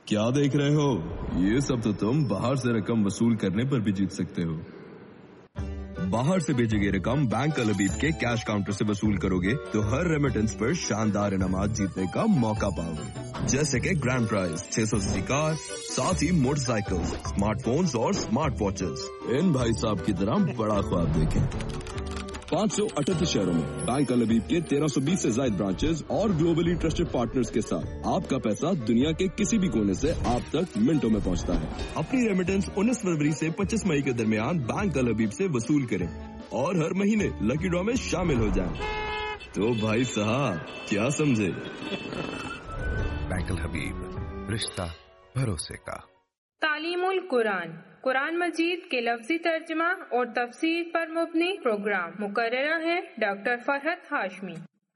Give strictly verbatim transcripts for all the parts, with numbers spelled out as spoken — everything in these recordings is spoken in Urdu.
کیا دیکھ رہے ہو؟ یہ سب تو تم باہر سے رقم وصول کرنے پر بھی جیت سکتے ہو۔ باہر سے بھیجی گئی رقم بینک الحبیب کے کیش کاؤنٹر سے وصول کرو گے تو ہر ریمیٹنس پر شاندار انعامات جیتنے کا موقع پاؤ گے، جیسے کہ گرینڈ پرائز چھ سو سی کار، ساتھ ہی موٹر سائیکل، اسمارٹ فونز اور اسمارٹ واچز۔ ان بھائی صاحب کی طرح بڑا خواب دیکھیں۔ پانچ سو اٹھتر شہروں میں بینک الحبیب کے تیرہ سو بیس سے زائد برانچز اور گلوبلی ٹرسٹڈ پارٹنرز کے ساتھ آپ کا پیسہ دنیا کے کسی بھی کونے سے آپ تک منٹوں میں پہنچتا ہے۔ اپنی ریمیٹنس انیس فروری سے پچیس مئی کے درمیان بینک الحبیب سے وصول کریں اور ہر مہینے لکی ڈرا میں شامل ہو جائیں۔ تو بھائی صاحب کیا سمجھے؟ بینک الحبیب، رشتہ بھروسے کا۔ تعلیم القرآن، قرآن مجید کے لفظی ترجمہ اور تفسیر پر مبنی پروگرام۔ مقررہ ہے ڈاکٹر فرحت ہاشمی۔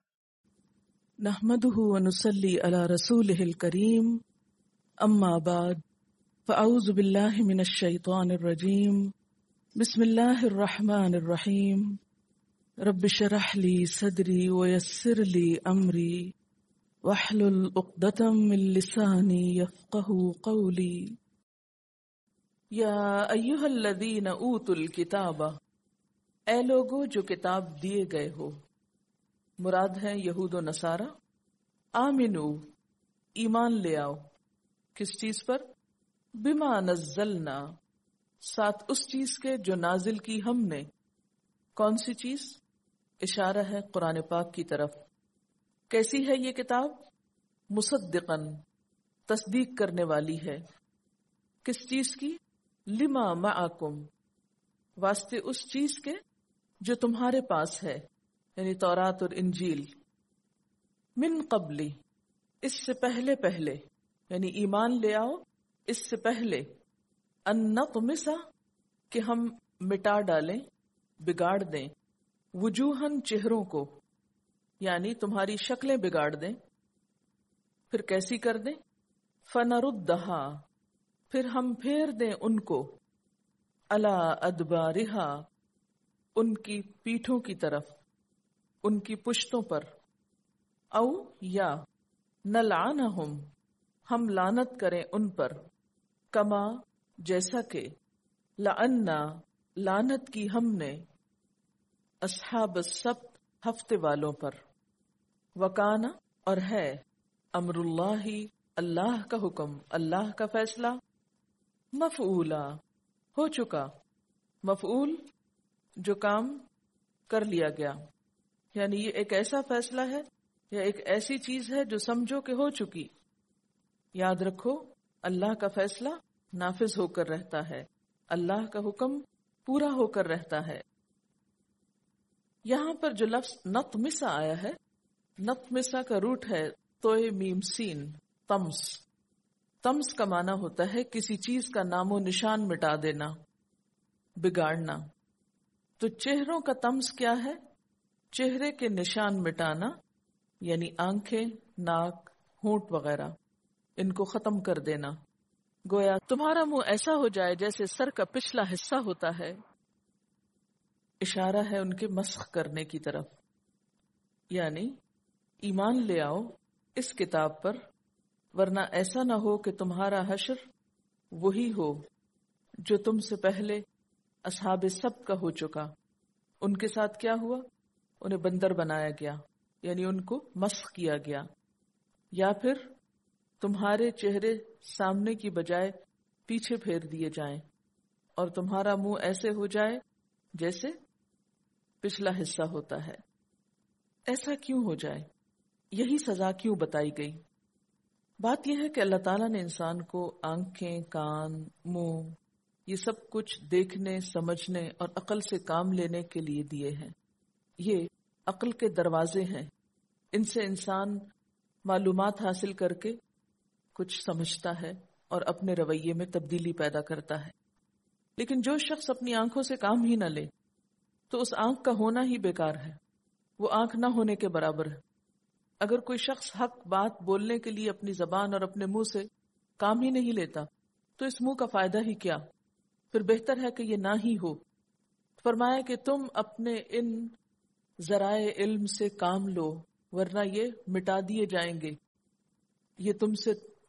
نحمده ونصلي على رسوله الكريم، اما بعد فاعوذ بالله من الشيطان الرجيم، بسم الله الرحمن الرحيم، رب اشرح لي صدري ويسر لي امري واحلل عقدة من لساني يفقهوا قولي۔ یا ایھا الذین اوتوا الکتاب، اے لوگو جو کتاب دیے گئے ہو، مراد ہیں یہود و نصارہ۔ آمنو، ایمان لے آؤ، کس چیز پر؟ بما نزلنا، ساتھ اس چیز کے جو نازل کی ہم نے۔ کون سی چیز؟ اشارہ ہے قرآن پاک کی طرف۔ کیسی ہے یہ کتاب؟ مصدقاً، تصدیق کرنے والی ہے۔ کس چیز کی؟ لما معکم، واسطے اس چیز کے جو تمہارے پاس ہے، یعنی تورات اور انجیل۔ من قبلی، اس سے پہلے پہلے، یعنی ایمان لے آؤ اس سے پہلے، ان نطمسا، کہ ہم مٹا ڈالیں، بگاڑ دیں، وجوہن، چہروں کو، یعنی تمہاری شکلیں بگاڑ دیں۔ پھر کیسی کر دیں؟ فنردھا، پھر ہم پھیر دیں ان کو، علی ادبارہا، ان کی پیٹھوں کی طرف، ان کی پشتوں پر، او یا نلعنہم، ہم لعنت کریں ان پر، کما، جیسا کہ، لعنا، لعنت کی ہم نے، اصحاب السبت، ہفتے والوں پر۔ وکانا، اور ہے، امر اللہ، اللہ کا حکم، اللہ کا فیصلہ، مفعولا، ہو چکا۔ مفعول، جو کام کر لیا گیا، یعنی یہ ایک ایسا فیصلہ ہے یا ایک ایسی چیز ہے جو سمجھو کہ ہو چکی۔ یاد رکھو اللہ کا فیصلہ نافذ ہو کر رہتا ہے، اللہ کا حکم پورا ہو کر رہتا ہے۔ یہاں پر جو لفظ نطمسا آیا ہے، نطمسا کا روٹ ہے توئے میم سین، تمس۔ تمس کا معنی ہوتا ہے کسی چیز کا نام و نشان مٹا دینا، بگاڑنا۔ تو چہروں کا تمس کیا ہے؟ چہرے کے نشان مٹانا، یعنی آنکھیں، ناک، ہونٹ وغیرہ، ان کو ختم کر دینا۔ گویا تمہارا منہ ایسا ہو جائے جیسے سر کا پچھلا حصہ ہوتا ہے۔ اشارہ ہے ان کے مسخ کرنے کی طرف، یعنی ایمان لے آؤ اس کتاب پر، ورنہ ایسا نہ ہو کہ تمہارا حشر وہی ہو جو تم سے پہلے اصحاب سبت کا ہو چکا۔ ان کے ساتھ کیا ہوا؟ انہیں بندر بنایا گیا، یعنی ان کو مسخ کیا گیا۔ یا پھر تمہارے چہرے سامنے کی بجائے پیچھے پھیر دیے جائیں اور تمہارا منہ ایسے ہو جائے جیسے پچھلا حصہ ہوتا ہے۔ ایسا کیوں ہو جائے؟ یہی سزا کیوں بتائی گئی؟ بات یہ ہے کہ اللہ تعالیٰ نے انسان کو آنکھیں، کان، منہ، یہ سب کچھ دیکھنے، سمجھنے اور عقل سے کام لینے کے لیے دیے ہیں۔ یہ عقل کے دروازے ہیں، ان سے انسان معلومات حاصل کر کے کچھ سمجھتا ہے اور اپنے رویے میں تبدیلی پیدا کرتا ہے۔ لیکن جو شخص اپنی آنکھوں سے کام ہی نہ لے تو اس آنکھ کا ہونا ہی بیکار ہے، وہ آنکھ نہ ہونے کے برابر ہے۔ اگر کوئی شخص حق بات بولنے کے لیے اپنی زبان اور اپنے منہ سے کام ہی نہیں لیتا تو اس منہ کا فائدہ ہی کیا؟ پھر بہتر ہے کہ یہ نہ ہی ہو۔ فرمایا کہ تم اپنے ان ذرائع علم سے کام لو ورنہ یہ مٹا دیے جائیں گے، یہ تم سے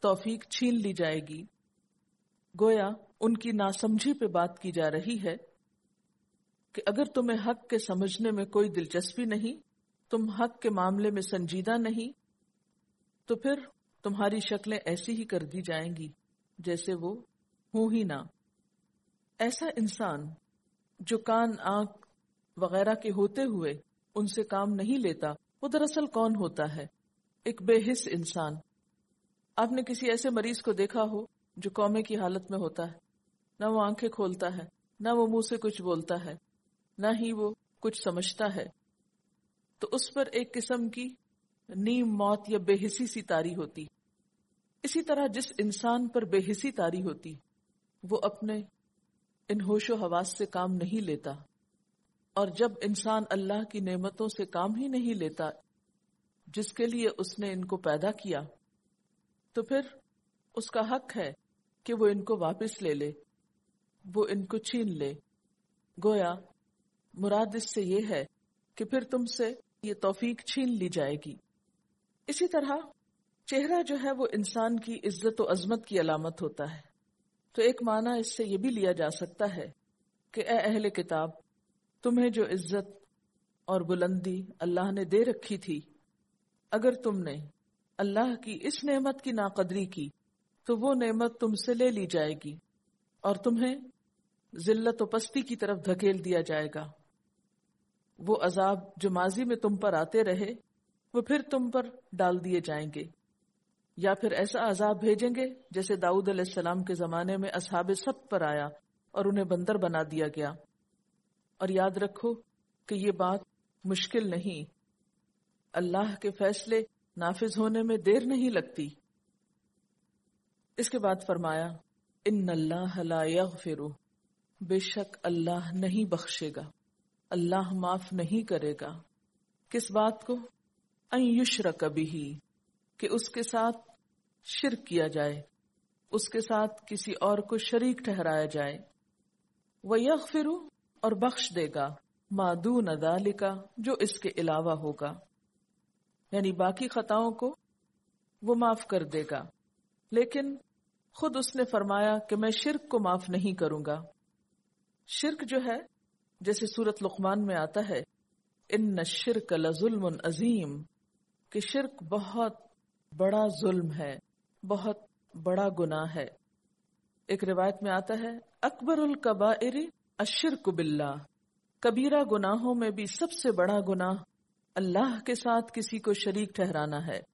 توفیق چھین لی جائے گی۔ گویا ان کی ناسمجھی پہ بات کی جا رہی ہے کہ اگر تمہیں حق کے سمجھنے میں کوئی دلچسپی نہیں، تم حق کے معاملے میں سنجیدہ نہیں، تو پھر تمہاری شکلیں ایسی ہی کر دی جائیں گی جیسے وہ ہوں ہی نہ۔ ایسا انسان جو کان آنکھ وغیرہ کے ہوتے ہوئے ان سے کام نہیں لیتا، وہ دراصل کون ہوتا ہے؟ ایک بے حس انسان۔ آپ نے کسی ایسے مریض کو دیکھا ہو جو کومے کی حالت میں ہوتا ہے، نہ وہ آنکھیں کھولتا ہے، نہ وہ منہ سے کچھ بولتا ہے، نہ ہی وہ کچھ سمجھتا ہے، تو اس پر ایک قسم کی نیم موت یا بے حسی سی طاری ہوتی۔ اسی طرح جس انسان پر بے حسی طاری ہوتی، وہ اپنے ان ہوش و حواس سے کام نہیں لیتا، اور جب انسان اللہ کی نعمتوں سے کام ہی نہیں لیتا جس کے لیے اس نے ان کو پیدا کیا، تو پھر اس کا حق ہے کہ وہ ان کو واپس لے لے، وہ ان کو چھین لے۔ گویا مراد اس سے یہ ہے کہ پھر تم سے یہ توفیق چھین لی جائے گی۔ اسی طرح چہرہ جو ہے وہ انسان کی عزت و عظمت کی علامت ہوتا ہے، تو ایک معنی اس سے یہ بھی لیا جا سکتا ہے کہ اے اہل کتاب، تمہیں جو عزت اور بلندی اللہ نے دے رکھی تھی، اگر تم نے اللہ کی اس نعمت کی ناقدری کی تو وہ نعمت تم سے لے لی جائے گی اور تمہیں ذلت و پستی کی طرف دھکیل دیا جائے گا۔ وہ عذاب جو ماضی میں تم پر آتے رہے وہ پھر تم پر ڈال دیے جائیں گے، یا پھر ایسا عذاب بھیجیں گے جیسے داؤد علیہ السلام کے زمانے میں اصحاب سبت پر آیا اور انہیں بندر بنا دیا گیا۔ اور یاد رکھو کہ یہ بات مشکل نہیں، اللہ کے فیصلے نافذ ہونے میں دیر نہیں لگتی۔ اس کے بعد فرمایا ان اللہ لا یغفر، بے شک اللہ نہیں بخشے گا، اللہ معاف نہیں کرے گا۔ کس بات کو؟ ان یشرک بہ، کہ اس کے ساتھ شرک کیا جائے، اس کے ساتھ کسی اور کو شریک ٹھہرایا جائے۔ وَيَغْفِرُ، اور بخش دے گا، مَا دُونَ ذَلِكَ، جو اس کے علاوہ ہوگا، یعنی باقی خطاؤں کو وہ معاف کر دے گا، لیکن خود اس نے فرمایا کہ میں شرک کو معاف نہیں کروں گا۔ شرک جو ہے جیسے سورۃ لقمان میں آتا ہے ان الشرک لظلم عظیم، کہ شرک بہت بڑا ظلم ہے، بہت بڑا گناہ ہے۔ ایک روایت میں آتا ہے اکبر الکبائر الشرک باللہ، کبیرہ گناہوں میں بھی سب سے بڑا گناہ اللہ کے ساتھ کسی کو شریک ٹھہرانا ہے،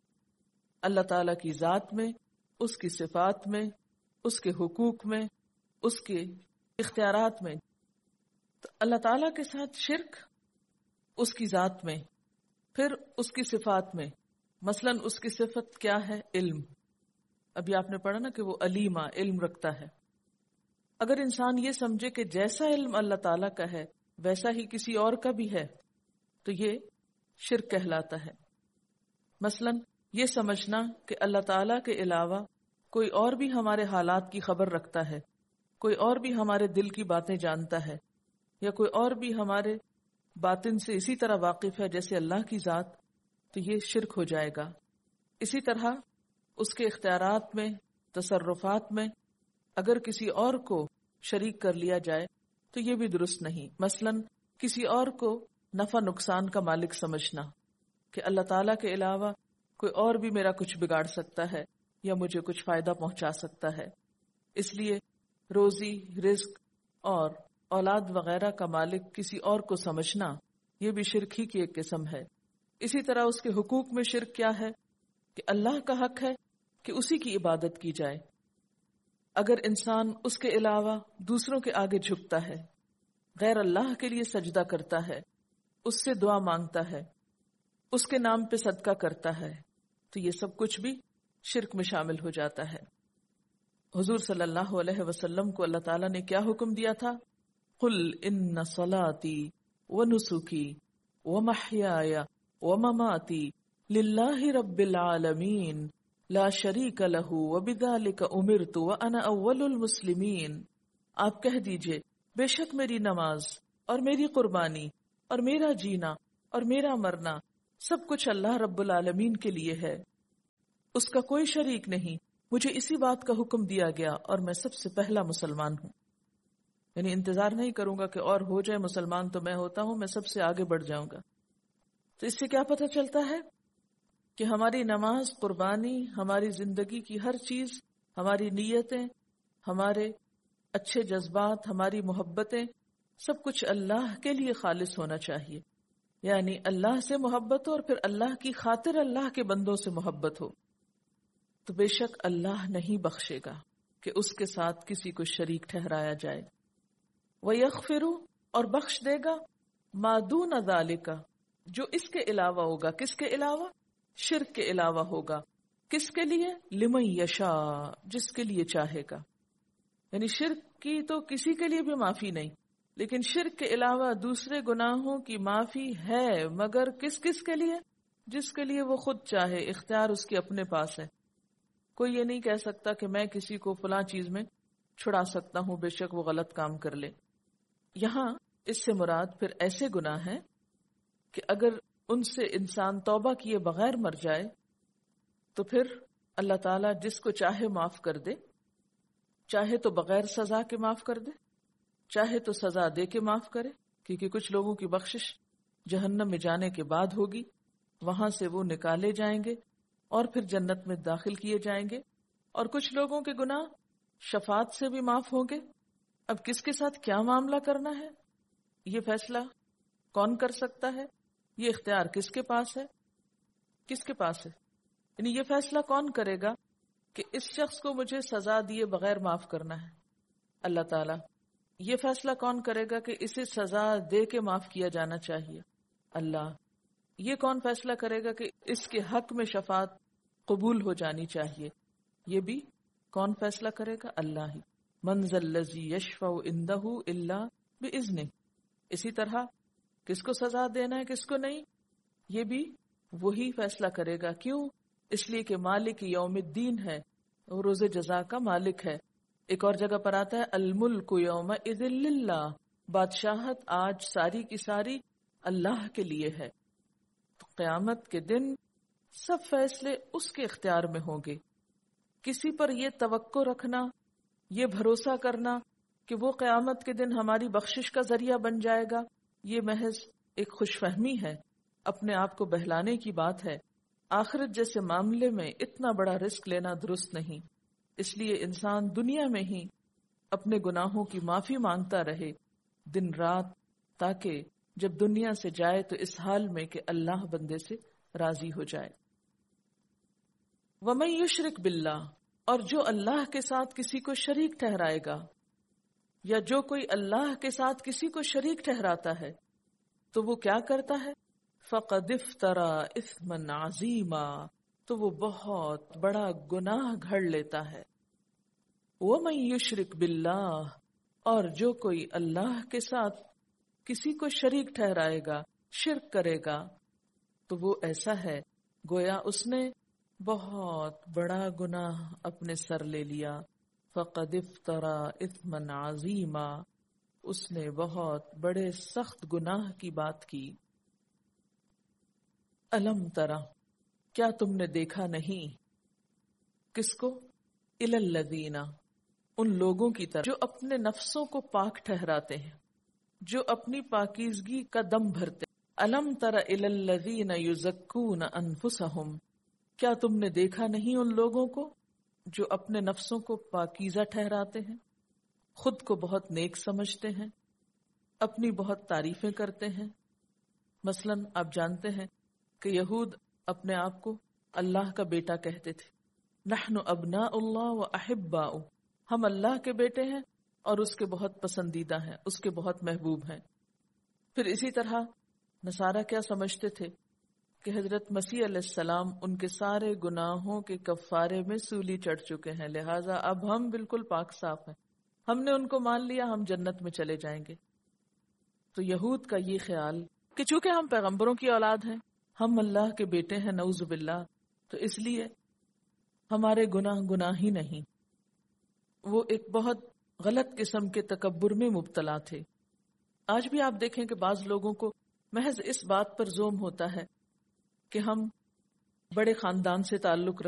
اللہ تعالیٰ کی ذات میں، اس کی صفات میں، اس کے حقوق میں، اس کے اختیارات میں۔ تو اللہ تعالیٰ کے ساتھ شرک اس کی ذات میں، پھر اس کی صفات میں، مثلا اس کی صفت کیا ہے؟ علم۔ ابھی آپ نے پڑھا نا کہ وہ علیمہ، علم رکھتا ہے۔ اگر انسان یہ سمجھے کہ جیسا علم اللہ تعالیٰ کا ہے ویسا ہی کسی اور کا بھی ہے تو یہ شرک کہلاتا ہے۔ مثلا یہ سمجھنا کہ اللہ تعالیٰ کے علاوہ کوئی اور بھی ہمارے حالات کی خبر رکھتا ہے، کوئی اور بھی ہمارے دل کی باتیں جانتا ہے، یا کوئی اور بھی ہمارے باطن سے اسی طرح واقف ہے جیسے اللہ کی ذات، تو یہ شرک ہو جائے گا۔ اسی طرح اس کے اختیارات میں، تصرفات میں اگر کسی اور کو شریک کر لیا جائے تو یہ بھی درست نہیں۔ مثلا کسی اور کو نفع نقصان کا مالک سمجھنا کہ اللہ تعالیٰ کے علاوہ کوئی اور بھی میرا کچھ بگاڑ سکتا ہے یا مجھے کچھ فائدہ پہنچا سکتا ہے، اس لیے روزی، رزق اور اولاد وغیرہ کا مالک کسی اور کو سمجھنا یہ بھی شرک ہی کی ایک قسم ہے۔ اسی طرح اس کے حقوق میں شرک کیا ہے کہ اللہ کا حق ہے کہ اسی کی عبادت کی جائے۔ اگر انسان اس کے علاوہ دوسروں کے آگے جھکتا ہے، غیر اللہ کے لیے سجدہ کرتا ہے، اس سے دعا مانگتا ہے، اس کے نام پہ صدقہ کرتا ہے، تو یہ سب کچھ بھی شرک میں شامل ہو جاتا ہے۔ حضور صلی اللہ علیہ وسلم کو اللہ تعالیٰ نے کیا حکم دیا تھا؟ قل ان صلاتي ونسكي ومحياي ومماتي لله رب العالمین لا شریک له وبذلك امرت وانا اول المسلمین۔ آپ کہہ دیجئے بے شک میری نماز اور میری قربانی اور میرا جینا اور میرا مرنا سب کچھ اللہ رب العالمین کے لیے ہے، اس کا کوئی شریک نہیں، مجھے اسی بات کا حکم دیا گیا اور میں سب سے پہلا مسلمان ہوں. یعنی انتظار نہیں کروں گا کہ اور ہو جائے مسلمان تو میں ہوتا ہوں، میں سب سے آگے بڑھ جاؤں گا. تو اس سے کیا پتہ چلتا ہے کہ ہماری نماز، قربانی، ہماری زندگی کی ہر چیز، ہماری نیتیں، ہمارے اچھے جذبات، ہماری محبتیں، سب کچھ اللہ کے لیے خالص ہونا چاہیے. یعنی اللہ سے محبت ہو اور پھر اللہ کی خاطر اللہ کے بندوں سے محبت ہو. تو بے شک اللہ نہیں بخشے گا کہ اس کے ساتھ کسی کو شریک ٹھہرایا جائے. وَيَغْفِرُ اور بخش دے گا مَا دُونَ ذَلِكَ جو اس کے علاوہ ہوگا. کس کے علاوہ؟ شرک کے علاوہ ہوگا. کس کے لیے؟ لِمَن یشاء جس کے لیے چاہے گا. یعنی شرک کی تو کسی کے لیے بھی معافی نہیں، لیکن شرک کے علاوہ دوسرے گناہوں کی معافی ہے، مگر کس کس کے لیے؟ جس کے لیے وہ خود چاہے. اختیار اس کے اپنے پاس ہے. کوئی یہ نہیں کہہ سکتا کہ میں کسی کو فلاں چیز میں چھڑا سکتا ہوں، بے شک وہ غلط کام کر لے. یہاں اس سے مراد پھر ایسے گناہ ہیں کہ اگر ان سے انسان توبہ کیے بغیر مر جائے تو پھر اللہ تعالیٰ جس کو چاہے معاف کر دے، چاہے تو بغیر سزا کے معاف کر دے، چاہے تو سزا دے کے معاف کرے، کیونکہ کچھ لوگوں کی بخشش جہنم میں جانے کے بعد ہوگی، وہاں سے وہ نکالے جائیں گے اور پھر جنت میں داخل کیے جائیں گے. اور کچھ لوگوں کے گناہ شفاعت سے بھی معاف ہوں گے. اب کس کے ساتھ کیا معاملہ کرنا ہے، یہ فیصلہ کون کر سکتا ہے؟ یہ اختیار کس کے پاس ہے؟ کس کے پاس ہے؟ یعنی یہ فیصلہ کون کرے گا کہ اس شخص کو مجھے سزا دیے بغیر معاف کرنا ہے؟ اللہ تعالیٰ. یہ فیصلہ کون کرے گا کہ اسے سزا دے کے معاف کیا جانا چاہیے؟ اللہ. یہ کون فیصلہ کرے گا کہ اس کے حق میں شفاعت قبول ہو جانی چاہیے؟ یہ بھی کون فیصلہ کرے گا؟ اللہ ہی. من ذا الذی یشفع عندہ الا بإذنہ. اسی طرح کس کو سزا دینا ہے کس کو نہیں، یہ بھی وہی فیصلہ کرے گا. کیوں؟ اس لیے کہ مالک یوم الدین ہے، اور روز جزا کا مالک ہے. ایک اور جگہ پر آتا ہے الملک یومئذ للہ، بادشاہت آج ساری کی ساری اللہ کے لیے ہے. تو قیامت کے دن سب فیصلے اس کے اختیار میں ہوں گے. کسی پر یہ توقع رکھنا، یہ بھروسہ کرنا کہ وہ قیامت کے دن ہماری بخشش کا ذریعہ بن جائے گا، یہ محض ایک خوش فہمی ہے، اپنے آپ کو بہلانے کی بات ہے. آخرت جیسے معاملے میں اتنا بڑا رسک لینا درست نہیں. اس لیے انسان دنیا میں ہی اپنے گناہوں کی معافی مانگتا رہے دن رات، تاکہ جب دنیا سے جائے تو اس حال میں کہ اللہ بندے سے راضی ہو جائے. وَمَن یشرک باللہ اور جو اللہ کے ساتھ کسی کو شریک ٹھہرائے گا، یا جو کوئی اللہ کے ساتھ کسی کو شریک ٹھہراتا ہے تو وہ کیا کرتا ہے؟ فَقَدِ افْتَرَى إِثْمًا عَظِيمًا تو وہ بہت بڑا گناہ گھڑ لیتا ہے. وَمَن یشرک باللہ اور جو کوئی اللہ کے ساتھ کسی کو شریک ٹھہرائے گا، شرک کرے گا، تو وہ ایسا ہے گویا اس نے بہت بڑا گناہ اپنے سر لے لیا. فَقَدِ افْتَرَى إِثْمًا عَظِيمًا اس نے بہت بڑے سخت گناہ کی بات کی. الم ترى کیا تم نے دیکھا نہیں، کس کو؟ الی الذین ان لوگوں کی طرف جو اپنے نفسوں کو پاک ٹھہراتے ہیں، جو اپنی پاکیزگی کا دم بھرتے. الم تر الی الذین یزکون انفسہم کیا تم نے دیکھا نہیں ان لوگوں کو جو اپنے نفسوں کو پاکیزہ ٹھہراتے ہیں، خود کو بہت نیک سمجھتے ہیں، اپنی بہت تعریفیں کرتے ہیں. مثلا آپ جانتے ہیں کہ یہود اپنے آپ کو اللہ کا بیٹا کہتے تھے. نحن ابناء اللہ و احباء ہم اللہ کے بیٹے ہیں اور اس کے بہت پسندیدہ ہیں، اس کے بہت محبوب ہیں. پھر اسی طرح نصارہ کیا سمجھتے تھے کہ حضرت مسیح علیہ السلام ان کے سارے گناہوں کے کفارے میں سولی چڑھ چکے ہیں، لہٰذا اب ہم بالکل پاک صاف ہیں، ہم نے ان کو مان لیا، ہم جنت میں چلے جائیں گے. تو یہود کا یہ خیال کہ چونکہ ہم پیغمبروں کی اولاد ہیں، ہم اللہ کے بیٹے ہیں، نعوذ باللہ، تو اس لیے ہمارے گناہ گناہ ہی نہیں. وہ ایک بہت غلط قسم کے تکبر میں مبتلا تھے. آج بھی آپ دیکھیں کہ بعض لوگوں کو محض اس بات پر زوم ہوتا ہے کہ ہم بڑے خاندان سے تعلق